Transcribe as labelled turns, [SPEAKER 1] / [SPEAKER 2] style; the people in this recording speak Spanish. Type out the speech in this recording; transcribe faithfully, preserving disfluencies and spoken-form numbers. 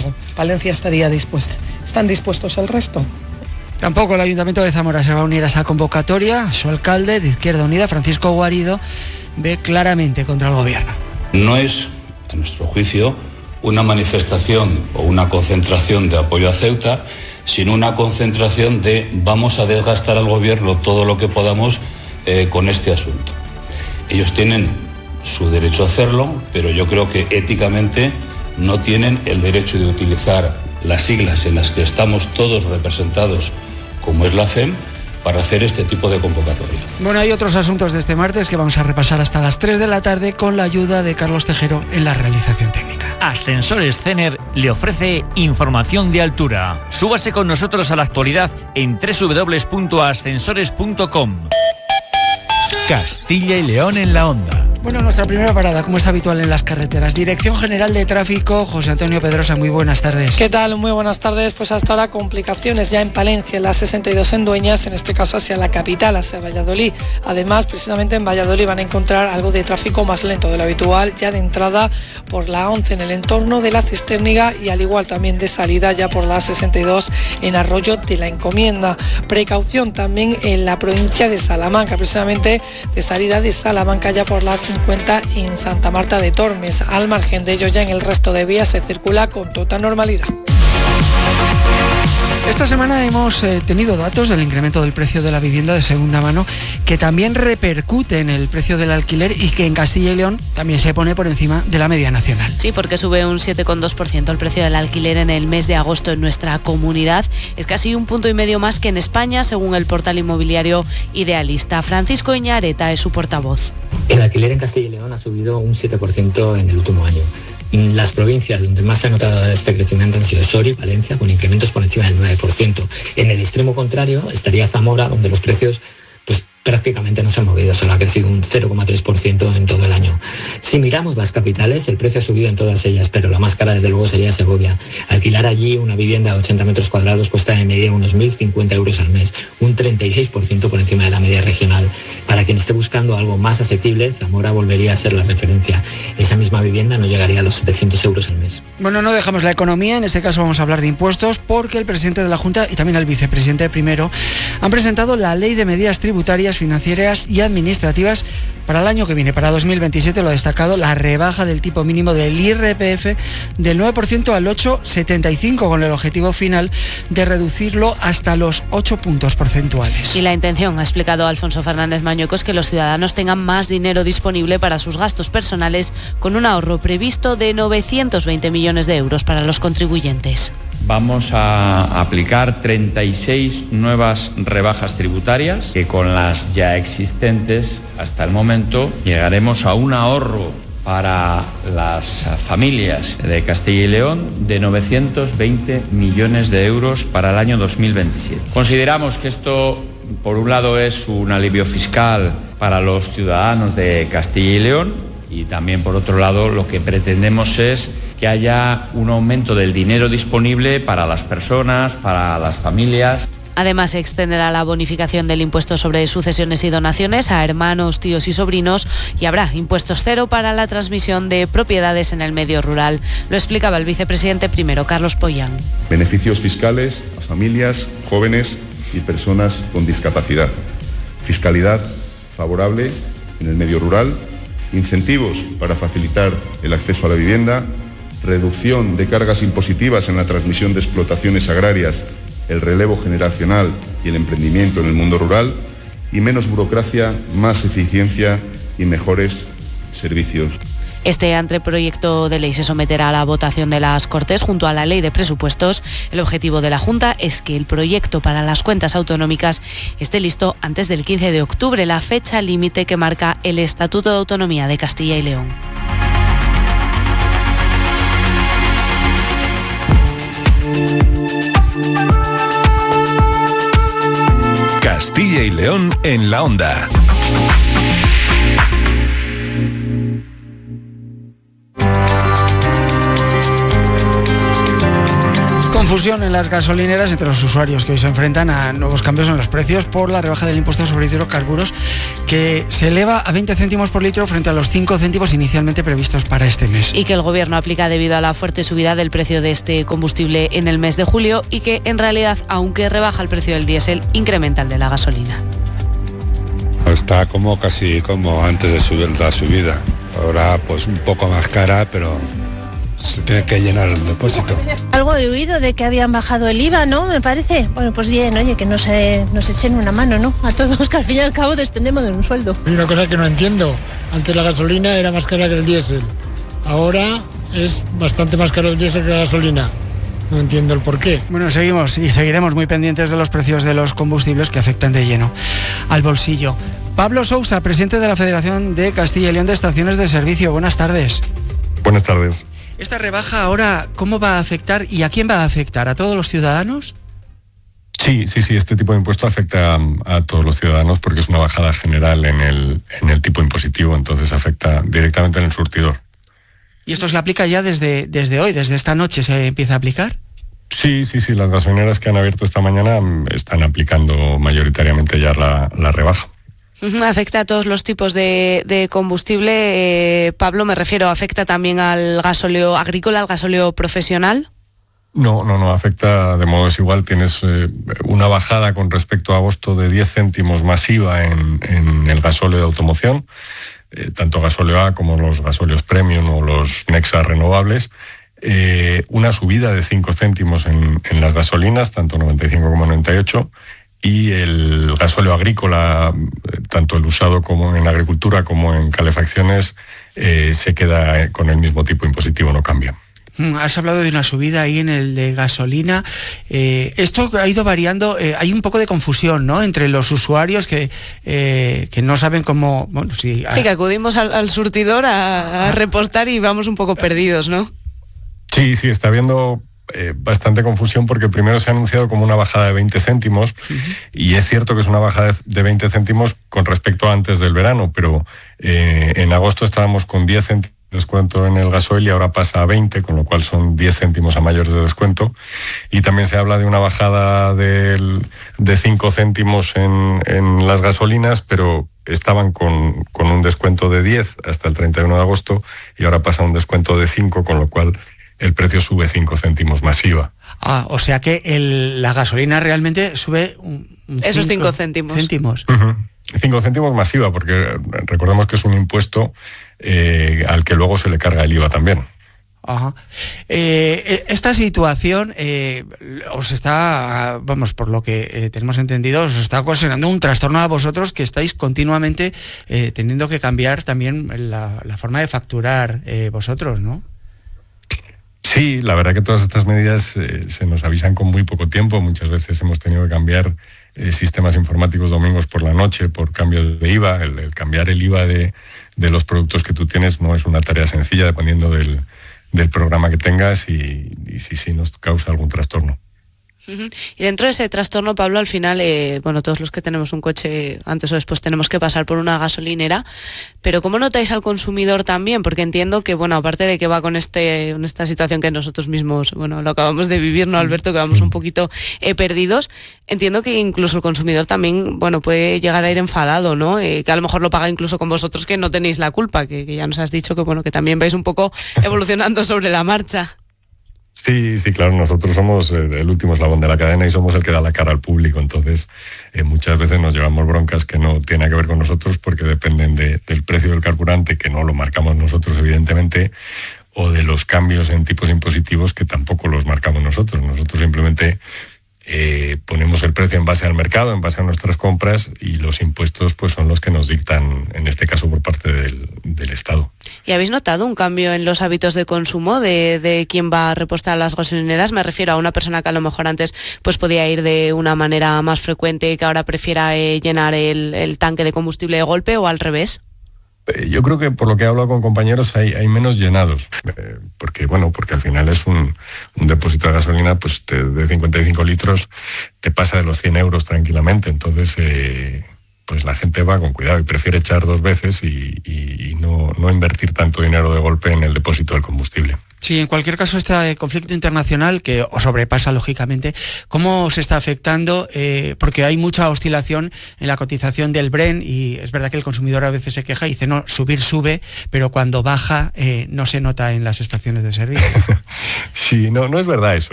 [SPEAKER 1] pago. Palencia estaría dispuesta. ¿Están dispuestos el resto?
[SPEAKER 2] Tampoco el Ayuntamiento de Zamora se va a unir a esa convocatoria. Su alcalde de Izquierda Unida, Francisco Guarido, ve claramente contra el gobierno.
[SPEAKER 3] No es, a nuestro juicio, una manifestación o una concentración de apoyo a Ceuta, sino una concentración de vamos a desgastar al gobierno todo lo que podamos eh, con este asunto. Ellos tienen su derecho a hacerlo, pero yo creo que éticamente no tienen el derecho de utilizar las siglas en las que estamos todos representados, como es la F E M, para hacer este tipo de convocatoria.
[SPEAKER 2] Bueno, hay otros asuntos de este martes que vamos a repasar hasta las tres de la tarde con la ayuda de Carlos Tejero en la realización técnica.
[SPEAKER 4] Ascensores Cener le ofrece información de altura. Súbase con nosotros a la actualidad en doble u doble u doble u punto ascensores punto com.
[SPEAKER 5] Castilla y León en la onda.
[SPEAKER 2] Bueno, nuestra primera parada, como es habitual en las carreteras. Dirección General de Tráfico, José Antonio Pedrosa, muy buenas tardes.
[SPEAKER 6] ¿Qué tal? Muy buenas tardes. Pues hasta ahora complicaciones ya en Palencia, en la sesenta y dos en Dueñas, en este caso hacia la capital, hacia Valladolid. Además, precisamente en Valladolid van a encontrar algo de tráfico más lento de lo habitual, ya de entrada por la once en el entorno de la Cisterniga y al igual también de salida ya por la sesenta y dos en Arroyo de la Encomienda. Precaución también en la provincia de Salamanca, precisamente de salida de Salamanca ya por la cincuenta en Santa Marta de Tormes. Al margen de ello, ya en el resto de vías se circula con total normalidad.
[SPEAKER 2] Esta semana hemos eh, tenido datos del incremento del precio de la vivienda de segunda mano, que también repercute en el precio del alquiler y que en Castilla y León también se pone por encima de la media nacional.
[SPEAKER 7] Sí, porque sube un siete coma dos por ciento el precio del alquiler en el mes de agosto en nuestra comunidad. Es casi un punto y medio más que en España, según el portal inmobiliario Idealista. Francisco Iñareta es su portavoz.
[SPEAKER 8] El alquiler en Castilla y León ha subido un siete por ciento en el último año. Las provincias donde más se ha notado este crecimiento han sido Soria y Palencia, con incrementos por encima del nueve por ciento. En el extremo contrario estaría Zamora, donde los precios pues prácticamente no se han movido, solo ha crecido un cero coma tres por ciento en todo el año. Si miramos las capitales, el precio ha subido en todas ellas, pero la más cara desde luego sería Segovia. Alquilar allí una vivienda de ochenta metros cuadrados cuesta en media unos mil cincuenta euros al mes, un treinta y seis por ciento por encima de la media regional. Para quien esté buscando algo más asequible, Zamora volvería a ser la referencia. Esa misma vivienda no llegaría a los setecientos euros al mes.
[SPEAKER 2] Bueno, no dejamos la economía, en este caso vamos a hablar de impuestos, porque el presidente de la Junta y también el vicepresidente primero han presentado la Ley de Medidas Tributarias, Financieras y Administrativas para el año que viene, para dos mil veintisiete. Lo ha destacado la rebaja del tipo mínimo del I R P F del nueve por ciento al ocho coma setenta y cinco, con el objetivo final de reducirlo hasta los ocho puntos porcentuales.
[SPEAKER 7] Y la intención, ha explicado Alfonso Fernández Mañueco, es que los ciudadanos tengan más dinero disponible para sus gastos personales, con un ahorro previsto de novecientos veinte millones de euros para los contribuyentes.
[SPEAKER 9] Vamos a aplicar treinta y seis nuevas rebajas tributarias que con las ya existentes hasta el momento llegaremos a un ahorro para las familias de Castilla y León de novecientos veinte millones de euros para el año dos mil veintisiete. Consideramos que esto, por un lado, es un alivio fiscal para los ciudadanos de Castilla y León, y también, por otro lado, lo que pretendemos es que haya un aumento del dinero disponible para las personas, para las familias.
[SPEAKER 7] Además, se extenderá la bonificación del impuesto sobre sucesiones y donaciones a hermanos, tíos y sobrinos, y habrá impuestos cero para la transmisión de propiedades en el medio rural. Lo explicaba el vicepresidente primero, Carlos Pollán.
[SPEAKER 10] Beneficios fiscales a familias, jóvenes y personas con discapacidad. Fiscalidad favorable en el medio rural. Incentivos para facilitar el acceso a la vivienda. Reducción de cargas impositivas en la transmisión de explotaciones agrarias, el relevo generacional y el emprendimiento en el mundo rural, y menos burocracia, más eficiencia y mejores servicios.
[SPEAKER 7] Este anteproyecto de ley se someterá a la votación de las Cortes junto a la Ley de Presupuestos. El objetivo de la Junta es que el proyecto para las cuentas autonómicas esté listo antes del quince de octubre, la fecha límite que marca el Estatuto de Autonomía de Castilla y León.
[SPEAKER 5] Castilla y León en la onda.
[SPEAKER 2] Confusión en las gasolineras entre los usuarios que hoy se enfrentan a nuevos cambios en los precios por la rebaja del impuesto sobre hidrocarburos, que se eleva a veinte céntimos por litro frente a los cinco céntimos inicialmente previstos para este mes.
[SPEAKER 7] Y que el Gobierno aplica debido a la fuerte subida del precio de este combustible en el mes de julio y que en realidad, aunque rebaja el precio del diésel, incrementa el de la gasolina.
[SPEAKER 11] Está como casi como antes de subir la subida. Ahora pues un poco más cara, pero se tiene que llenar el depósito.
[SPEAKER 12] Algo he oído de que habían bajado el I V A, ¿no? Me parece. Bueno, pues bien, oye, que nos, eh, nos echen una mano, ¿no? A todos, que al fin y al cabo dependemos de un sueldo.
[SPEAKER 13] Hay una cosa que no entiendo. Antes la gasolina era más cara que el diésel. Ahora es bastante más caro el diésel que la gasolina. No entiendo el porqué.
[SPEAKER 2] Bueno, seguimos y seguiremos muy pendientes de los precios de los combustibles que afectan de lleno al bolsillo. Pablo Sousa, presidente de la Federación de Castilla y León de Estaciones de Servicio. Buenas tardes.
[SPEAKER 14] Buenas tardes.
[SPEAKER 2] ¿Esta rebaja ahora cómo va a afectar y a quién va a afectar? ¿A todos los ciudadanos?
[SPEAKER 14] Sí, sí, sí. Este tipo de impuesto afecta a, a todos los ciudadanos porque es una bajada general en el, en el tipo impositivo, entonces afecta directamente en el surtidor.
[SPEAKER 2] ¿Y esto se aplica ya desde, desde hoy, desde esta noche se empieza a aplicar?
[SPEAKER 14] Sí, sí, sí. Las gasolineras que han abierto esta mañana están aplicando mayoritariamente ya la, la rebaja.
[SPEAKER 7] Afecta a todos los tipos de, de combustible. Eh, Pablo, me refiero, ¿afecta también al gasóleo agrícola, al gasóleo profesional?
[SPEAKER 14] No, no, no, afecta de modo desigual. Tienes eh, una bajada con respecto a agosto de diez céntimos masiva en, en el gasóleo de automoción, eh, tanto gasóleo A como los gasóleos premium o los Nexa renovables. Eh, una subida de cinco céntimos en, en las gasolinas, tanto noventa y cinco como noventa y ocho, y el gasóleo agrícola, tanto el usado como en agricultura como en calefacciones, eh, se queda con el mismo tipo impositivo, no cambia.
[SPEAKER 2] Has hablado de una subida ahí en el de gasolina. Eh, esto ha ido variando. Eh, hay un poco de confusión, ¿no?, entre los usuarios que, eh, que no saben cómo... Bueno, sí, a...
[SPEAKER 7] sí, que acudimos al, al surtidor a, a repostar y vamos un poco perdidos, ¿no?
[SPEAKER 14] Sí, sí, está habiendo eh, bastante confusión porque primero se ha anunciado como una bajada de veinte céntimos uh-huh. y es cierto que es una bajada de veinte céntimos con respecto a antes del verano, pero eh, en agosto estábamos con diez céntimos de descuento en el gasoil y ahora pasa a veinte, con lo cual son diez céntimos a mayores de descuento. Y también se habla de una bajada del, de cinco céntimos en, en las gasolinas, pero estaban con, con un descuento de diez hasta el treinta y uno de agosto y ahora pasa a un descuento de cinco, con lo cual el precio sube cinco céntimos más I V A.
[SPEAKER 2] Ah, o sea que el, la gasolina realmente sube un, un
[SPEAKER 7] esos cinco céntimos.
[SPEAKER 2] céntimos.
[SPEAKER 14] Uh-huh. cinco céntimos más I V A, porque recordemos que es un impuesto eh, al que luego se le carga el I V A también.
[SPEAKER 2] Ajá. Eh, esta situación eh, os está, vamos, por lo que eh, tenemos entendido, os está ocasionando un trastorno a vosotros que estáis continuamente eh, teniendo que cambiar también la, la forma de facturar eh, vosotros, ¿no?
[SPEAKER 14] Sí, la verdad que todas estas medidas eh, se nos avisan con muy poco tiempo. Muchas veces hemos tenido que cambiar eh, sistemas informáticos domingos por la noche por cambios de I V A. El, el cambiar el I V A de, de los productos que tú tienes no es una tarea sencilla, dependiendo del, del programa que tengas y, y si sí nos causa algún trastorno.
[SPEAKER 7] Y dentro de ese trastorno, Pablo, al final, eh, bueno, todos los que tenemos un coche, antes o después tenemos que pasar por una gasolinera, pero ¿cómo notáis al consumidor también? Porque entiendo que, bueno, aparte de que va con este con esta situación que nosotros mismos, bueno, lo acabamos de vivir, ¿no, Alberto? Que vamos un poquito eh, perdidos, entiendo que incluso el consumidor también, bueno, puede llegar a ir enfadado, ¿no? Eh, que a lo mejor lo paga incluso con vosotros, que no tenéis la culpa, que, que ya nos has dicho que, bueno, que también vais un poco evolucionando sobre la marcha.
[SPEAKER 14] Sí, sí, claro, nosotros somos el último eslabón de la cadena y somos el que da la cara al público, entonces eh, muchas veces nos llevamos broncas que no tienen que ver con nosotros porque dependen de, del precio del carburante, que no lo marcamos nosotros evidentemente, o de los cambios en tipos impositivos que tampoco los marcamos nosotros. Nosotros simplemente eh, ponemos el precio en base al mercado, en base a nuestras compras, y los impuestos pues son los que nos dictan, en este caso por parte del, del Estado.
[SPEAKER 7] ¿Y habéis notado un cambio en los hábitos de consumo de, de quién va a repostar a las gasolineras? Me refiero a una persona que a lo mejor antes pues podía ir de una manera más frecuente y que ahora prefiera eh, llenar el, el tanque de combustible de golpe, o al revés.
[SPEAKER 14] Yo creo que por lo que he hablado con compañeros hay, hay menos llenados, eh, porque bueno, porque al final es un, un depósito de gasolina pues te, de cincuenta y cinco litros, te pasa de los cien euros tranquilamente, entonces eh, pues la gente va con cuidado y prefiere echar dos veces y, y, y no, no invertir tanto dinero de golpe en el depósito del combustible.
[SPEAKER 2] Sí, en cualquier caso, este conflicto internacional que os sobrepasa, lógicamente, ¿cómo se está afectando? Eh, porque hay mucha oscilación en la cotización del Brent y es verdad que el consumidor a veces se queja y dice, no, subir sube, pero cuando baja eh, no se nota en las estaciones de servicio.
[SPEAKER 14] Sí, no, no es verdad eso.